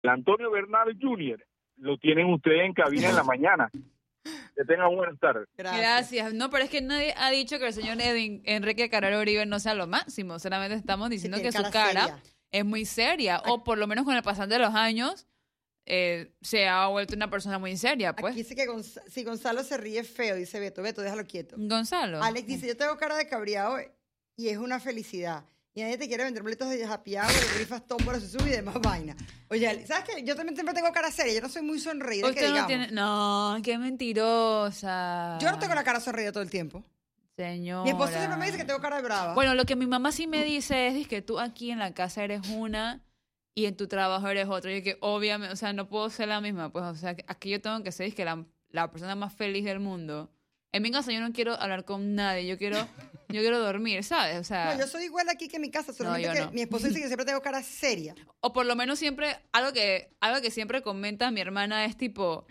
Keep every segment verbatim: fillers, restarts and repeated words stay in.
Antonio Bernal junior Lo tienen ustedes en cabina en la mañana. Que tengan buenas tardes. Gracias. Gracias. No, pero es que nadie ha dicho que el señor Edwin Enrique Carrera Uribe no sea lo máximo. Solamente estamos diciendo Sí, que tiene su cara cara seria. es muy seria. O por lo menos con el pasar de los años eh, se ha vuelto una persona muy seria, pues. Aquí dice que Gonz- si Gonzalo se ríe feo, dice Beto. Beto, déjalo quieto. Gonzalo. Alex dice, yo tengo cara de cabreado y es una felicidad. Y nadie te quiere vender boletos de happy hour, de rifas, tómbola, susú y demás vaina. Oye, Ale, ¿sabes qué? Yo también siempre tengo cara seria. Yo no soy muy sonreída, que Usted no digamos. tiene... No, qué mentirosa. Yo no tengo la cara sonreída todo el tiempo. Señora. Mi esposo siempre me dice que tengo cara de brava. Bueno, lo que mi mamá sí me dice es, es que tú aquí en la casa eres una y en tu trabajo eres otra. Y que obviamente, o sea, no puedo ser la misma. Pues, o sea, que aquí yo tengo que ser es que la, la persona más feliz del mundo. En mi casa yo no quiero hablar con nadie. Yo quiero, yo quiero dormir, ¿sabes? O sea... No, yo soy igual aquí que en mi casa, solamente yo que no. mi esposo dice que siempre tengo cara seria. O por lo menos siempre, algo que, algo que siempre comenta mi hermana es tipo,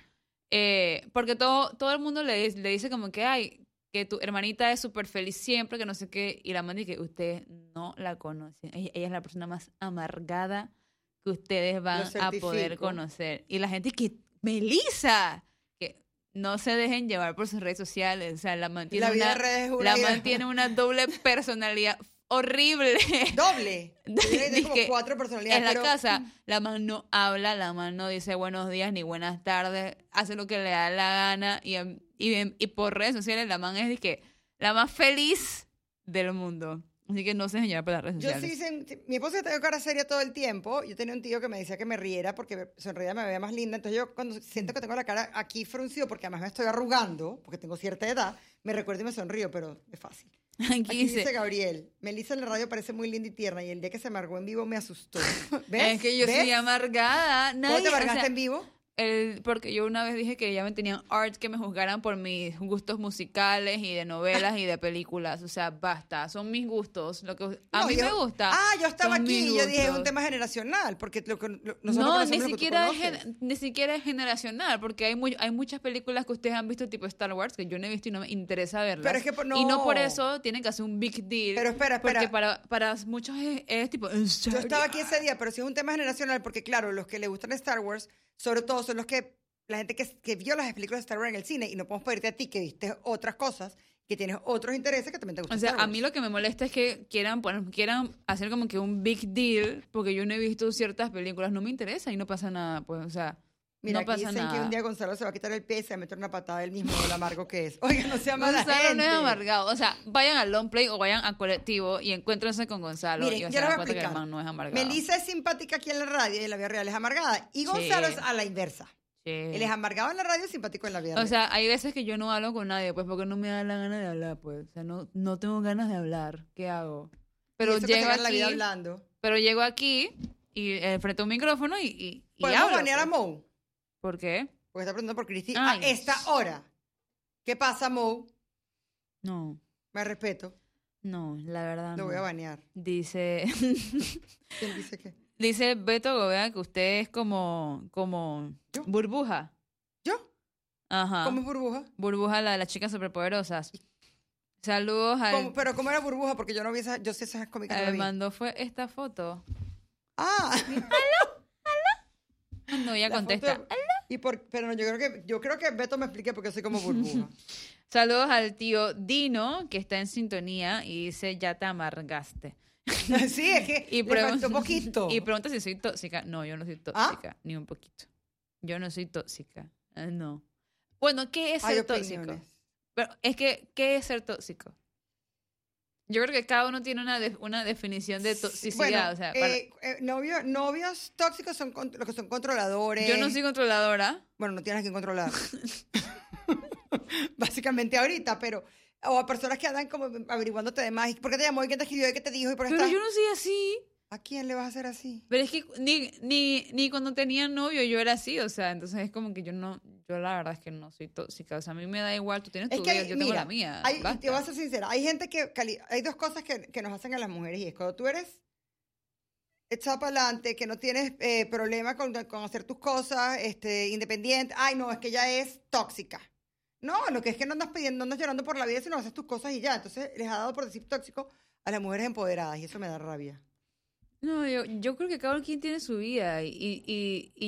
eh, porque todo, todo el mundo le, le dice como que, ay, que tu hermanita es súper feliz siempre, que no sé qué, y la mamá dice que ustedes no la conocen. Ella, ella es la persona más amargada que ustedes van Lo a poder certifico. conocer. Y la gente que, Melissa, que no se dejen llevar por sus redes sociales, o sea, la mantiene La vida una, de redes es una la vida- mantiene una doble personalidad horrible. Doble. Tiene como Dizque, cuatro personalidades. en la pero- casa, la man no habla, la man no dice buenos días ni buenas tardes, hace lo que le da la gana y, en- y, en- y por redes sociales la man es de que la más feliz del mundo. Así que no se señora por las redes Yo sociales. sí, sen- mi esposo tengo cara seria todo el tiempo. Yo tenía un tío que me decía que me riera porque sonreía me veía más linda. Entonces yo cuando siento que tengo la cara aquí fruncido, porque además me estoy arrugando, porque tengo cierta edad, me recuerdo y me sonrío, pero es fácil. Aquí, Aquí dice, dice Gabriel, Melissa en la radio parece muy linda y tierna y el día que se amargó en vivo me asustó. ¿Ves? es que yo ¿Ves? soy amargada. ¿Cómo Nadie, te o amargaste sea, en vivo? el, porque yo una vez dije que ya me tenían art que me juzgaran por mis gustos musicales y de novelas y de películas. O sea, basta. Son mis gustos. Lo que a No, mí yo- me gusta. Ah, yo estaba son aquí mis y yo dije, es un gustos. tema generacional, porque lo que, lo- nosotros No, conocemos ni lo que tú siquiera, es conoces. gen- ni siquiera es generacional, porque hay, muy, hay muchas películas que ustedes han visto tipo Star Wars que yo no he visto y no me interesa verlas. Pero es que por- Y no por no. eso tienen que hacer un big deal. Pero espera, espera. Porque para, para muchos es, es tipo... ¿en Yo serio? estaba aquí ese día, pero sí es un tema generacional, porque claro, los que le gustan Star Wars, sobre todo son los que, la gente que, que vio las películas de Star Wars en el cine, y no podemos pedirte a ti que viste otras cosas, que tienes otros intereses que también te gustan. O sea, Star a Wars. mí lo que me molesta es que quieran, poner- quieran hacer como que un big deal porque yo no he visto ciertas películas. No me interesa y no pasa nada, pues, o sea, Mira, no aquí pasa dicen nada. que un día Gonzalo se va a quitar el pie y se va a meter una patada él mismo de lo amargo que es. Oiga, no sea mala Gonzalo gente. no es amargado. O sea, vayan al long play o vayan a colectivo y encuéntrense con Gonzalo. Miren, y yo se les dan voy a cuenta que el explicar. man no es amargado. Melissa es simpática aquí en la radio y en la vida real es amargada. Y Gonzalo Sí. es a la inversa. Sí. Él es amargado en la radio y simpático en la vida O real. sea, hay veces que yo no hablo con nadie, pues porque no me da la gana de hablar, pues. O sea, no, no tengo ganas de hablar. ¿Qué hago? Pero Y eso que se llego gana la aquí, vida hablando. pero llego aquí y eh, frente a un micrófono y, y, y Podemos hablo. banear a pues. Mo, ¿Por qué? porque está preguntando por Cristina Ay. a esta hora. ¿Qué pasa, Mo? No, Me respeto. no, la verdad Lo no. voy a banear. Dice, ¿Quién dice qué? dice Beto Gobea que usted es como, como ¿Yo? burbuja. ¿Yo? Ajá. ¿Cómo es burbuja? Burbuja, la de las chicas superpoderosas. Saludos al... ¿Cómo? Pero ¿cómo era burbuja? Porque yo no vi esa, yo sé esas cómicas. no Me la vi. mandó fue esta foto. Ah, No, ella la contesta. foto- Y por, pero no, yo creo que yo creo que Beto me explique porque soy como burbuja. Saludos al tío Dino, que está en sintonía y dice, ya te amargaste. Sí, es que Y, le pregun- faltó poquito. y pregunta si soy tóxica. No, yo no soy ¿Ah? tóxica, ni un poquito. Yo no soy tóxica. Ah, no. Bueno, ¿qué es Hay ser tóxico? opiniones. Pero es que, ¿qué es ser tóxico? Yo creo que cada uno tiene una, de- una definición de toxicidad. Bueno, o sea, para- eh, eh, novio- novios tóxicos son con- los que son controladores. yo no soy controladora. Bueno, no tienes que controlar. Básicamente ahorita, pero... O a personas que andan como averiguándote de más. ¿Por qué te llamó? ¿Y quién te escribió? ¿Y qué te dijo? ¿Y por qué Pero estás- yo no soy así. ¿A quién le vas a hacer así? Pero es que ni, ni, ni cuando tenía novio yo era así, o sea, entonces es como que yo no, yo la verdad es que no soy tóxica, o sea, a mí me da igual, tú tienes Es tu que vida, hay- yo tengo mira, la mía. hay- y basta. te voy a ser sincera, hay gente que, cali- hay dos cosas que, que nos hacen a las mujeres y es cuando tú eres echada para adelante, que no tienes eh, problema con, con hacer tus cosas, este, independiente, ay no, es que ella es tóxica. No, lo que es que no andas pidiendo, no andas llorando por la vida, sino haces tus cosas y ya. Entonces les ha dado por decir tóxico a las mujeres empoderadas y eso me da rabia. No, yo, yo creo que cada quien tiene su vida y, y, y